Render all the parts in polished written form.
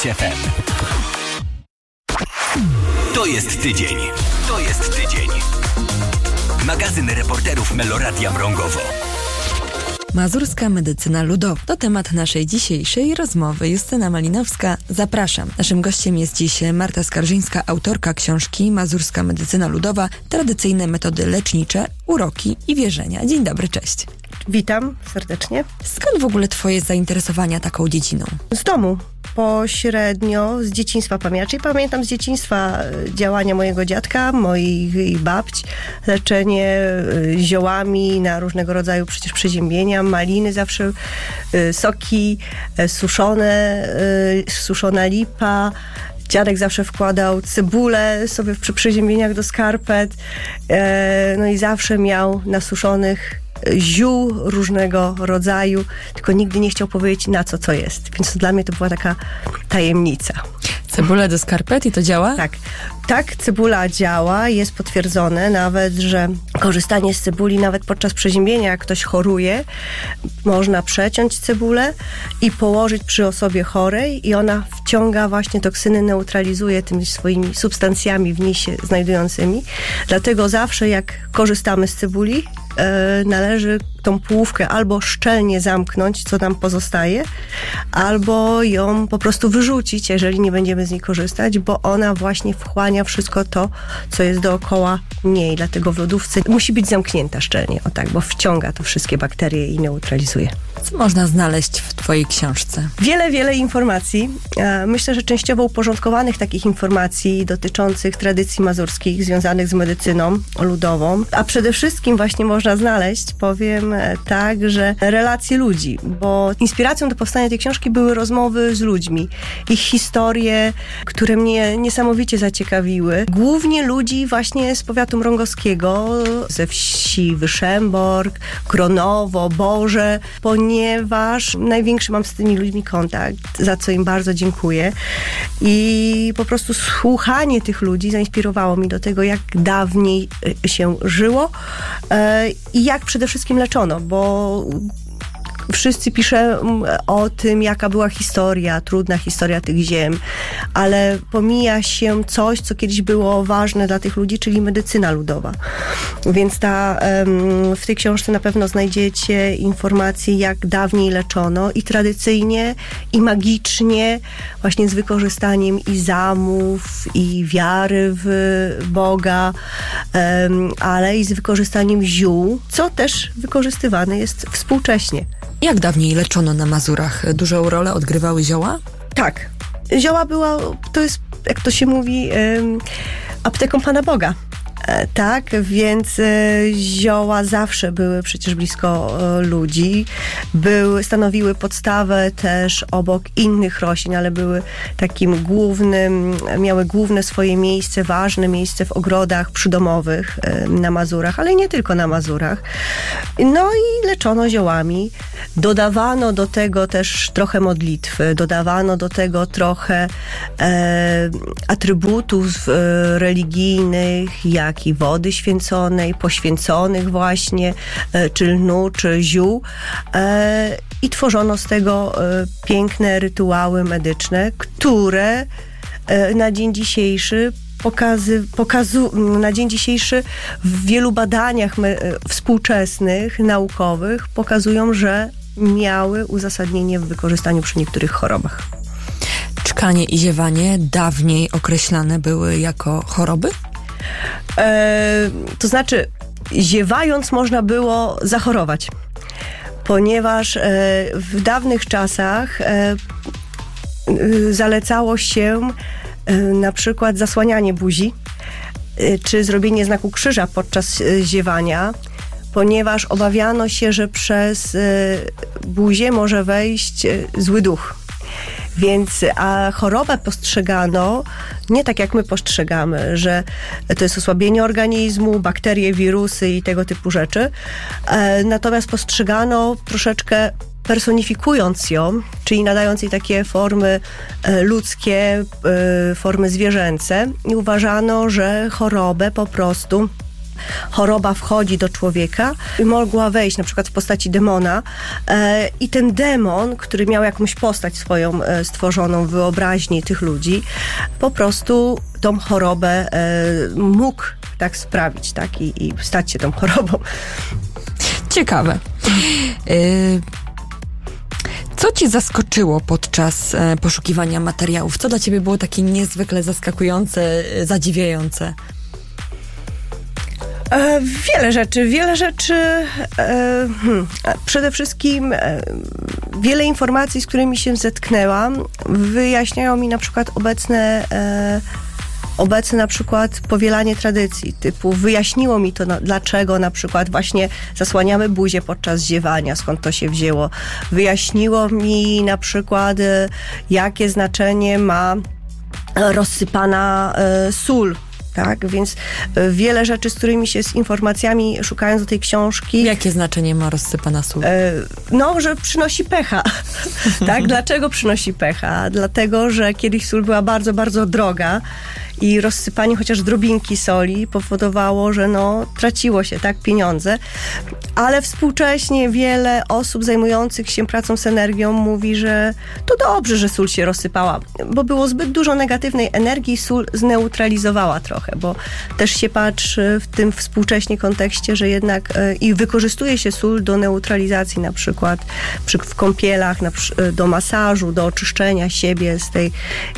FM. To jest tydzień. To jest tydzień. Magazyn reporterów Meloradia Mrągowo. Mazurska medycyna ludowa. To temat naszej dzisiejszej rozmowy. Justyna Malinowska, zapraszam. Naszym gościem jest dziś Marta Skarżyńska, autorka książki Mazurska medycyna ludowa. Tradycyjne metody lecznicze, uroki i wierzenia. Dzień dobry, cześć. Witam serdecznie. Skąd w ogóle twoje zainteresowania taką dziedziną? Z domu. Pośrednio z dzieciństwa pamiętam z dzieciństwa działania mojego dziadka, moich babć, leczenie ziołami na różnego rodzaju przecież przeziębienia, maliny zawsze, soki, suszona lipa. Dziadek zawsze wkładał cebulę sobie przy przeziębieniach do skarpet, no i zawsze miał nasuszonych ziół różnego rodzaju, tylko nigdy nie chciał powiedzieć na co jest. Więc dla mnie to była taka tajemnica. Cebula do skarpet i to działa? Tak, cebula działa. Jest potwierdzone nawet, że korzystanie z cebuli nawet podczas przeziębienia, jak ktoś choruje, można przeciąć cebulę i położyć przy osobie chorej i ona wciąga właśnie toksyny, neutralizuje tymi swoimi substancjami w niej się znajdującymi. Dlatego zawsze jak korzystamy z cebuli, należy tą połówkę albo szczelnie zamknąć, co nam pozostaje, albo ją po prostu wyrzucić, jeżeli nie będziemy z niej korzystać, bo ona właśnie wchłania wszystko to, co jest dookoła niej. Dlatego w lodówce musi być zamknięta szczelnie, bo wciąga to wszystkie bakterie i neutralizuje. Co można znaleźć w twojej książce? Wiele informacji. Myślę, że częściowo uporządkowanych takich informacji dotyczących tradycji mazurskich, związanych z medycyną ludową, a przede wszystkim właśnie można znaleźć, powiem tak, że relacje ludzi, bo inspiracją do powstania tej książki były rozmowy z ludźmi, ich historie, które mnie niesamowicie zaciekawiły. Głównie ludzi właśnie z powiatu mrągowskiego, ze wsi Wyszembork, Kronowo, Boże, ponieważ największy mam z tymi ludźmi kontakt, za co im bardzo dziękuję. I po prostu słuchanie tych ludzi zainspirowało mnie do tego, jak dawniej się żyło i jak przede wszystkim leczono, bo wszyscy piszą o tym, jaka była historia, trudna historia tych ziem, ale pomija się coś, co kiedyś było ważne dla tych ludzi, czyli medycyna ludowa. Więc w tej książce na pewno znajdziecie informacje, jak dawniej leczono i tradycyjnie, i magicznie, właśnie z wykorzystaniem i zamów, i wiary w Boga, ale i z wykorzystaniem ziół, co też wykorzystywane jest współcześnie. Jak dawniej leczono na Mazurach? Dużą rolę odgrywały zioła? Tak. Zioła to jest, jak to się mówi, apteką Pana Boga. Tak, więc zioła zawsze były przecież blisko ludzi. Stanowiły podstawę też obok innych roślin, ale były takim miały główne swoje miejsce, ważne miejsce w ogrodach przydomowych na Mazurach, ale nie tylko na Mazurach. No i leczono ziołami. Dodawano do tego też trochę modlitwy, dodawano do tego trochę atrybutów religijnych, jak i wody święconej, poświęconych właśnie, czy lnu, czy ziół. I tworzono z tego piękne rytuały medyczne, które na dzień dzisiejszy w wielu badaniach współczesnych, naukowych pokazują, że miały uzasadnienie w wykorzystaniu przy niektórych chorobach. Czkanie i ziewanie dawniej określane były jako choroby? To znaczy, ziewając można było zachorować, ponieważ w dawnych czasach zalecało się na przykład zasłanianie buzi, czy zrobienie znaku krzyża podczas ziewania, ponieważ obawiano się, że przez buzię może wejść zły duch. A chorobę postrzegano nie tak, jak my postrzegamy, że to jest osłabienie organizmu, bakterie, wirusy i tego typu rzeczy. Natomiast postrzegano troszeczkę personifikując ją, czyli nadając jej takie formy ludzkie, formy zwierzęce, i uważano, że chorobę po prostu choroba wchodzi do człowieka i mogła wejść na przykład w postaci demona i ten demon, który miał jakąś postać swoją stworzoną w wyobraźni tych ludzi, po prostu tą chorobę mógł tak sprawić, tak? I stać się tą chorobą. Ciekawe. Co cię zaskoczyło podczas poszukiwania materiałów? Co dla ciebie było takie niezwykle zaskakujące, zadziwiające? Wiele rzeczy. Przede wszystkim wiele informacji, z którymi się zetknęłam, wyjaśniają mi na przykład obecne na przykład powielanie tradycji, typu wyjaśniło mi to, dlaczego na przykład właśnie zasłaniamy buzię podczas ziewania, skąd to się wzięło. Wyjaśniło mi na przykład, jakie znaczenie ma rozsypana sól. Tak, więc wiele rzeczy, z którymi się z informacjami, szukając do tej książki... Jakie znaczenie ma rozsypana sól? Że przynosi pecha. Tak, dlaczego przynosi pecha? Dlatego, że kiedyś sól była bardzo, bardzo droga i rozsypanie chociaż drobinki soli powodowało, że traciło się, tak, pieniądze. Ale współcześnie wiele osób zajmujących się pracą z energią mówi, że to dobrze, że sól się rozsypała, bo było zbyt dużo negatywnej energii, sól zneutralizowała trochę, bo też się patrzy w tym współcześnie kontekście, że jednak i wykorzystuje się sól do neutralizacji, na przykład w kąpielach, do masażu, do oczyszczenia siebie z tej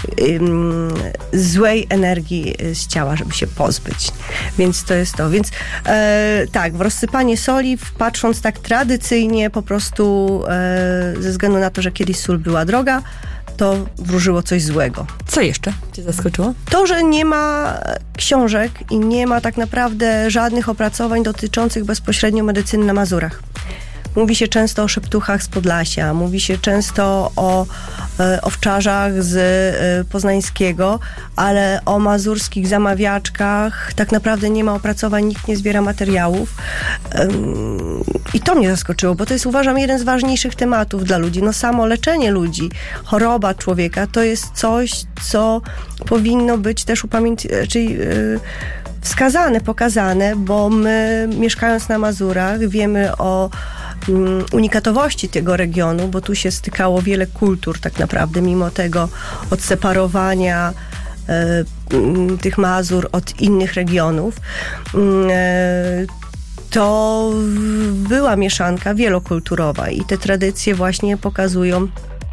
złej energii z ciała, żeby się pozbyć. Więc to jest to. Więc tak, w rozsypanie soli, patrząc tak tradycyjnie, po prostu ze względu na to, że kiedyś sól była droga, to wróżyło coś złego. Co jeszcze cię zaskoczyło? To, że nie ma książek i nie ma tak naprawdę żadnych opracowań dotyczących bezpośrednio medycyny na Mazurach. Mówi się często o szeptuchach z Podlasia, mówi się często o owczarzach z Poznańskiego, ale o mazurskich zamawiaczkach tak naprawdę nie ma opracowań, nikt nie zbiera materiałów. I to mnie zaskoczyło, bo to jest, uważam, jeden z ważniejszych tematów dla ludzi. Samo leczenie ludzi, choroba człowieka, to jest coś, co powinno być też wskazane, pokazane, bo my, mieszkając na Mazurach, wiemy o unikatowości tego regionu, bo tu się stykało wiele kultur tak naprawdę, mimo tego odseparowania tych Mazur od innych regionów. To była mieszanka wielokulturowa i te tradycje właśnie pokazują.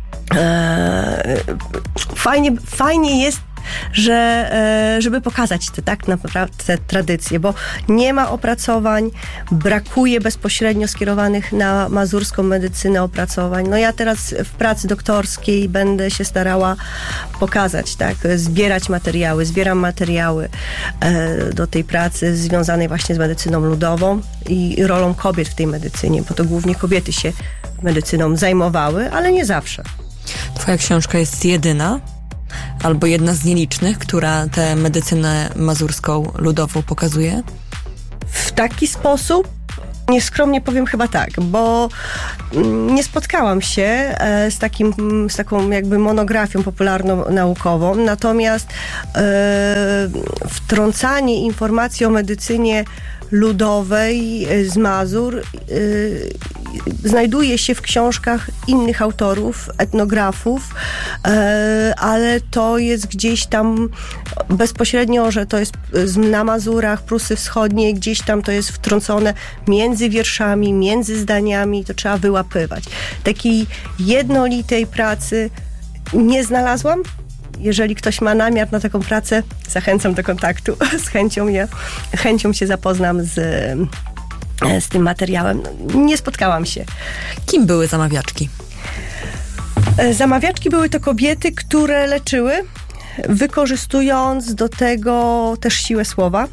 Fajnie jest, żeby pokazać tak naprawdę te tradycje, bo nie ma opracowań, brakuje bezpośrednio skierowanych na mazurską medycynę opracowań. Ja teraz w pracy doktorskiej będę się starała pokazać, tak, zbieram materiały do tej pracy związanej właśnie z medycyną ludową i rolą kobiet w tej medycynie, bo to głównie kobiety się medycyną zajmowały, ale nie zawsze. Twoja książka jest jedyna? Albo jedna z nielicznych, która tę medycynę mazurską ludową pokazuje? W taki sposób? Nieskromnie powiem chyba tak, bo nie spotkałam się z taką jakby monografią popularno-naukową, natomiast wtrącanie informacji o medycynie ludowej z Mazur znajduje się w książkach innych autorów, etnografów, ale to jest gdzieś tam bezpośrednio, że to jest na Mazurach, Prusy Wschodniej, gdzieś tam to jest wtrącone między wierszami, między zdaniami, to trzeba wyłapywać. Takiej jednolitej pracy nie znalazłam. Jeżeli ktoś ma namiar na taką pracę, zachęcam do kontaktu. Z chęcią się zapoznam z tym materiałem. Nie spotkałam się. Kim były zamawiaczki? Zamawiaczki były to kobiety, które leczyły, wykorzystując do tego też siłę słowa,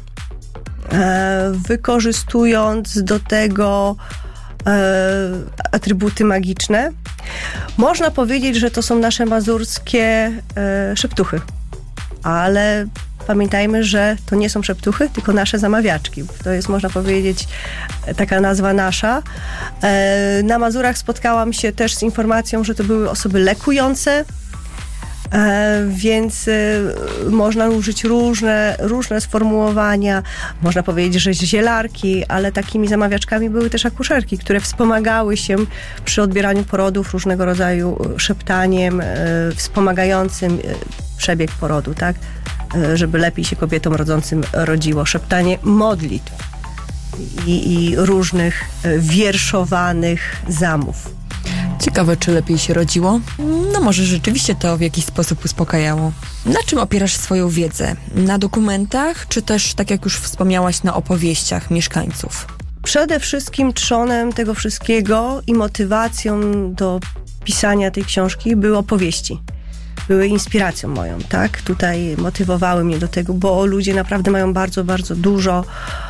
wykorzystując do tego atrybuty magiczne. Można powiedzieć, że to są nasze mazurskie szeptuchy, ale pamiętajmy, że to nie są szeptuchy, tylko nasze zamawiaczki. To jest, można powiedzieć, taka nazwa nasza. Na Mazurach spotkałam się też z informacją, że to były osoby lekujące, Więc można użyć różne sformułowania. Można powiedzieć, że zielarki, ale takimi zamawiaczkami były też akuszerki, które wspomagały się przy odbieraniu porodów różnego rodzaju szeptaniem, wspomagającym przebieg porodu, tak? Żeby lepiej się kobietom rodzącym rodziło. Szeptanie modlitw i różnych wierszowanych zamów. Ciekawe, czy lepiej się rodziło? No może rzeczywiście to w jakiś sposób uspokajało. Na czym opierasz swoją wiedzę? Na dokumentach, czy też, tak jak już wspomniałaś, na opowieściach mieszkańców? Przede wszystkim trzonem tego wszystkiego i motywacją do pisania tej książki były opowieści. Były inspiracją moją, tak? Tutaj motywowały mnie do tego, bo ludzie naprawdę mają bardzo, bardzo dużo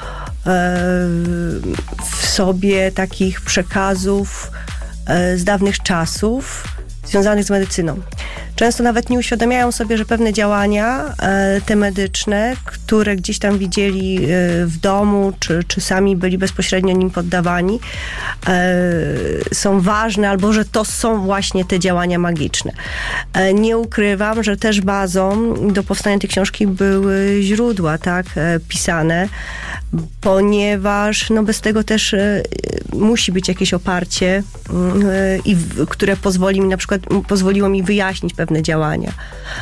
w sobie takich przekazów z dawnych czasów związanych z medycyną. Często nawet nie uświadamiają sobie, że pewne działania, te medyczne, które gdzieś tam widzieli w domu, czy sami byli bezpośrednio nim poddawani, są ważne, albo że to są właśnie te działania magiczne. Nie ukrywam, że też bazą do powstania tej książki były źródła, tak, pisane, ponieważ no bez tego też musi być jakieś oparcie, które pozwoliło mi wyjaśnić pewne działania.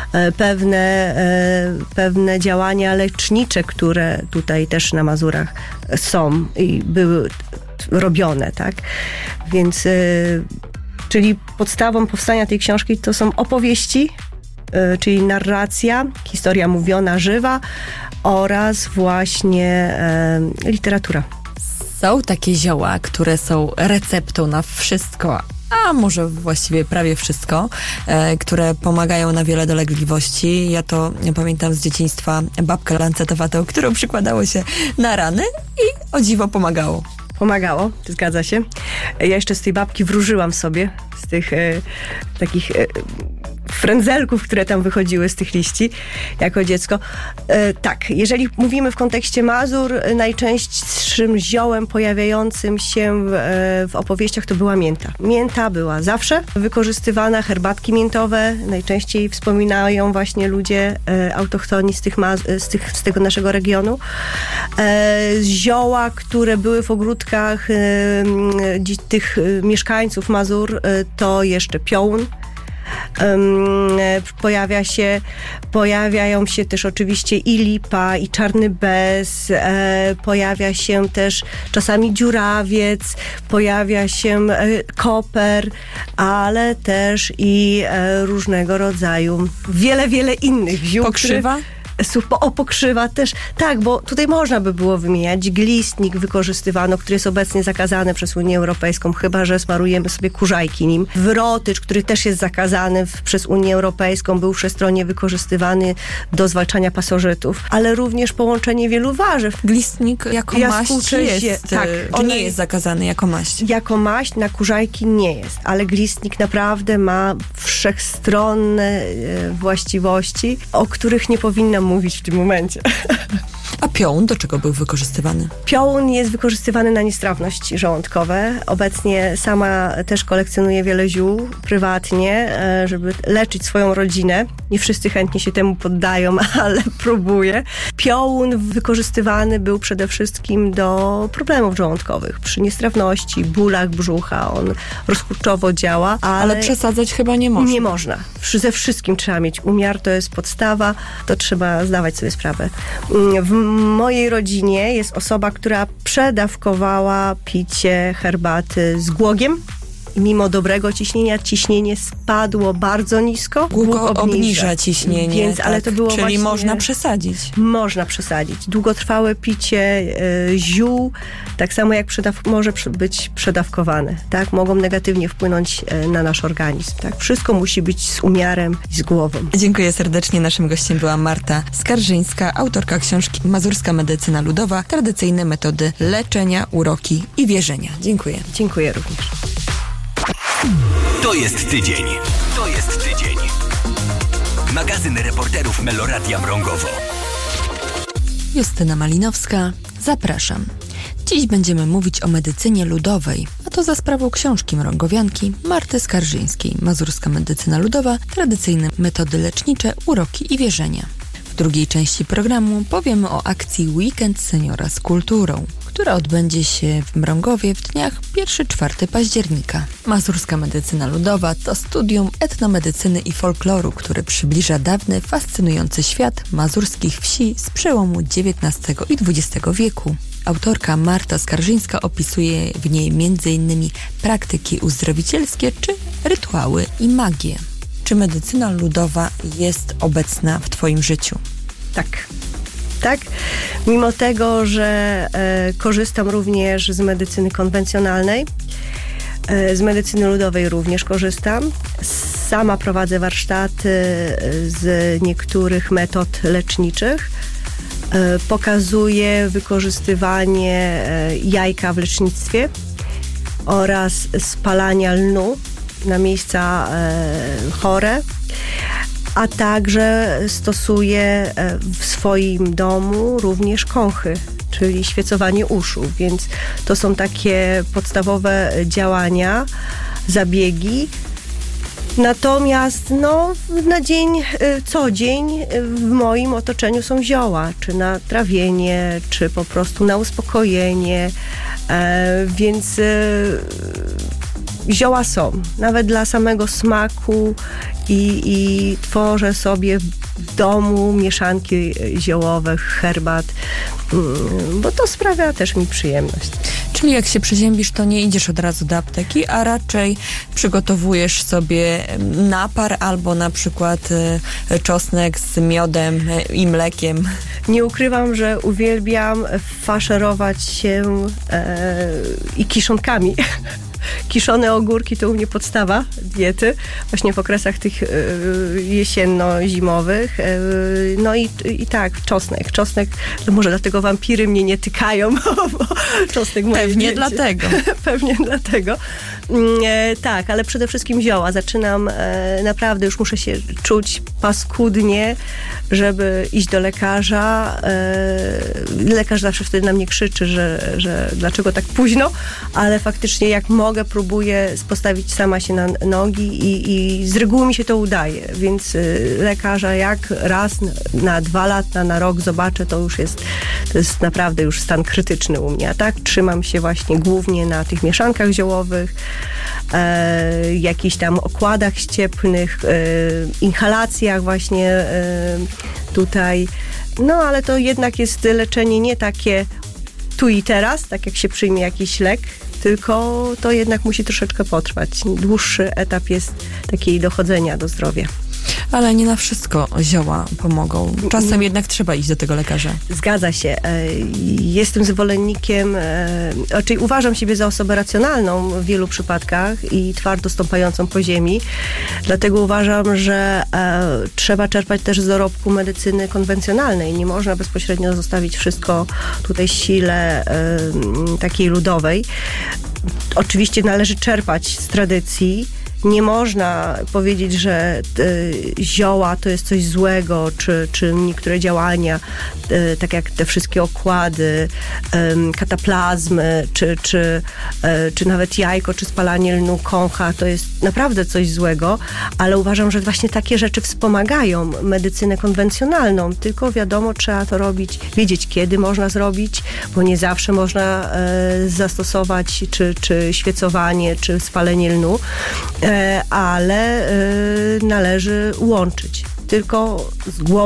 Pewne działania lecznicze, które tutaj też na Mazurach są i były robione, tak? Więc, czyli podstawą powstania tej książki to są opowieści, czyli narracja, historia mówiona, żywa oraz właśnie literatura. Są takie zioła, które są receptą na wszystko, a może właściwie prawie wszystko, które pomagają na wiele dolegliwości. Ja to pamiętam z dzieciństwa babkę lancetowatą, którą przykładało się na rany i o dziwo pomagało. Pomagało, zgadza się. Ja jeszcze z tej babki wróżyłam sobie, z tych takich frędzelków, które tam wychodziły z tych liści jako dziecko. Tak, jeżeli mówimy w kontekście Mazur, najczęstszym ziołem pojawiającym się w opowieściach to była mięta. Mięta była zawsze wykorzystywana, herbatki miętowe najczęściej wspominają właśnie ludzie autochtoni z tego naszego regionu. Zioła, które były w ogródkach tych mieszkańców Mazur, to jeszcze piołun. Pojawiają się też oczywiście i lipa, i czarny bez, pojawia się też czasami dziurawiec, pojawia się koper, ale też i różnego rodzaju wiele innych ziół. Pokrzywa? Pokrzywa też, tak, bo tutaj można by było wymieniać. Glistnik wykorzystywano, który jest obecnie zakazany przez Unię Europejską, chyba że smarujemy sobie kurzajki nim. Wrotycz, który też jest zakazany przez Unię Europejską, był wszechstronnie wykorzystywany do zwalczania pasożytów, ale również połączenie wielu warzyw. Glistnik jako maść jest, tak, nie jest zakazany jako maść. Jako maść na kurzajki nie jest, ale glistnik naprawdę ma wszechstronne właściwości, o których nie powinnam mówić w tym momencie. A piołun do czego był wykorzystywany? Piołun jest wykorzystywany na niestrawności żołądkowe. Obecnie sama też kolekcjonuję wiele ziół prywatnie, żeby leczyć swoją rodzinę. Nie wszyscy chętnie się temu poddają, ale próbuję. Piołun wykorzystywany był przede wszystkim do problemów żołądkowych. Przy niestrawności, bólach brzucha, on rozkurczowo działa. Ale przesadzać chyba nie można. Nie można. Ze wszystkim trzeba mieć umiar, to jest podstawa, to trzeba zdawać sobie sprawę. W mojej rodzinie jest osoba, która przedawkowała picie herbaty z głogiem. Mimo dobrego ciśnienia, ciśnienie spadło bardzo nisko. Głóg obniża ciśnienie, więc, ale to było czyli właśnie, można przesadzić. Można przesadzić. Długotrwałe picie ziół, tak samo jak może być przedawkowane. Tak? Mogą negatywnie wpłynąć na nasz organizm. Tak? Wszystko musi być z umiarem i z głową. Dziękuję serdecznie. Naszym gościem była Marta Skarżyńska, autorka książki Mazurska medycyna ludowa, tradycyjne metody leczenia, uroki i wierzenia. Dziękuję. Dziękuję również. To jest tydzień. To jest tydzień. Magazyn reporterów Meloradia Mrągowo. Justyna Malinowska, zapraszam. Dziś będziemy mówić o medycynie ludowej, a to to za sprawą książki mrągowianki Marty Skarżyńskiej Mazurska medycyna ludowa, tradycyjne metody lecznicze, uroki i wierzenia. W drugiej części programu powiemy o akcji Weekend Seniora z kulturą, która odbędzie się w Mrągowie w dniach 1-4 października. Mazurska medycyna ludowa to studium etnomedycyny i folkloru, który przybliża dawny, fascynujący świat mazurskich wsi z przełomu XIX i XX wieku. Autorka Marta Skarżyńska opisuje w niej m.in. praktyki uzdrowicielskie czy rytuały i magię. Czy medycyna ludowa jest obecna w Twoim życiu? Tak, mimo tego, że korzystam również z medycyny konwencjonalnej, z medycyny ludowej również korzystam. Sama prowadzę warsztaty z niektórych metod leczniczych. Pokazuję wykorzystywanie jajka w lecznictwie oraz spalania lnu na miejsca chore, a także stosuję w swoim domu również kąchy, czyli świecowanie uszu, więc to są takie podstawowe działania, zabiegi. Natomiast na co dzień w moim otoczeniu są zioła, czy na trawienie, czy po prostu na uspokojenie, więc zioła są, nawet dla samego smaku i tworzę sobie w domu mieszanki ziołowe, herbat, bo to sprawia też mi przyjemność. Czyli jak się przeziębisz, to nie idziesz od razu do apteki, a raczej przygotowujesz sobie napar albo na przykład czosnek z miodem i mlekiem. Nie ukrywam, że uwielbiam faszerować się i kiszonkami. Kiszone ogórki to u mnie podstawa diety, właśnie w okresach tych jesienno-zimowych. No i tak, czosnek, to może dlatego wampiry mnie nie tykają, bo czosnek moje Pewnie dlatego. Pewnie dlatego. Tak, ale przede wszystkim zioła. Zaczynam, naprawdę już muszę się czuć paskudnie, żeby iść do lekarza. Lekarz zawsze wtedy na mnie krzyczy, że dlaczego tak późno, ale faktycznie jak mogę, próbuję postawić sama się na nogi i z reguły mi się to udaje, więc lekarza jak raz na 2 lata, na rok zobaczę, to jest naprawdę już stan krytyczny u mnie, a tak trzymam się właśnie głównie na tych mieszankach ziołowych, jakichś tam okładach ściepnych, inhalacjach właśnie tutaj, ale to jednak jest leczenie nie takie tu i teraz, tak jak się przyjmie jakiś lek, tylko to jednak musi troszeczkę potrwać. Dłuższy etap jest takiej dochodzenia do zdrowia. Ale nie na wszystko zioła pomogą. Czasem jednak trzeba iść do tego lekarza. Zgadza się. Jestem zwolennikiem, czyli uważam siebie za osobę racjonalną w wielu przypadkach i twardo stąpającą po ziemi. Dlatego uważam, że trzeba czerpać też z dorobku medycyny konwencjonalnej. Nie można bezpośrednio zostawić wszystko tutaj sile takiej ludowej. Oczywiście należy czerpać z tradycji. Nie można powiedzieć, że zioła to jest coś złego, czy niektóre działania, tak jak te wszystkie okłady, kataplazmy, czy nawet jajko, czy spalanie lnu, kącha, to jest naprawdę coś złego, ale uważam, że właśnie takie rzeczy wspomagają medycynę konwencjonalną, tylko wiadomo, trzeba to robić, wiedzieć kiedy można zrobić, bo nie zawsze można zastosować czy świecowanie, czy spalenie lnu, ale należy łączyć. Tylko z głową